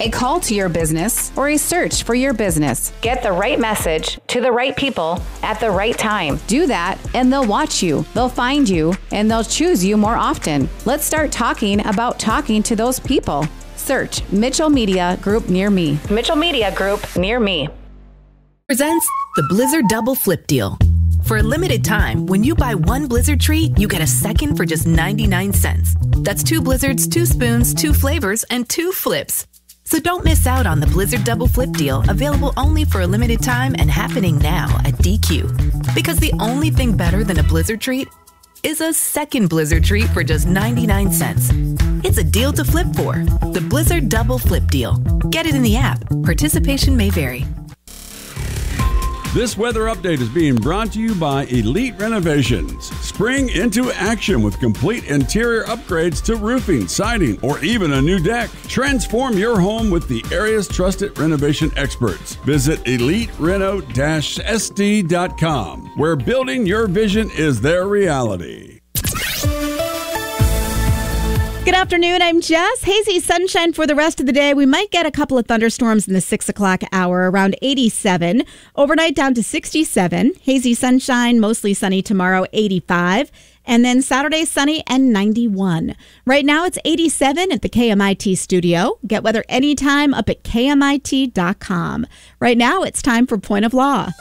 a call to your business, or a search for your business. Get the right message to the right people at the right time. Do that, and they'll watch you, they'll find you, and they'll choose you more often. Let's start talking about talking to those people. Search Mitchell Media Group near me. Mitchell Media Group near me. Presents the Blizzard Double Flip Deal. For a limited time, when you buy one Blizzard treat, you get a second for just 99 cents. That's 2 Blizzards, 2 spoons, 2 flavors, and 2 flips. So don't miss out on the Blizzard Double Flip Deal, available only for a limited time and happening now at DQ. Because the only thing better than a Blizzard treat is a second Blizzard treat for just 99 cents. It's a deal to flip for. The Blizzard Double Flip Deal. Get it in the app. Participation may vary. This weather update is being brought to you by Elite Renovations. Spring into action with complete interior upgrades to roofing, siding, or even a new deck. Transform your home with the area's trusted renovation experts. Visit elitereno-sd.com, where building your vision is their reality. Good afternoon, I'm Jess. Hazy sunshine for the rest of the day. We might get a couple of thunderstorms in the 6 o'clock hour, around 87. Overnight down to 67. Hazy sunshine, mostly sunny tomorrow, 85. And then Saturday, sunny and 91. Right now, it's 87 at the KMIT studio. Get weather anytime up at KMIT.com. Right now, it's time for Point of Law.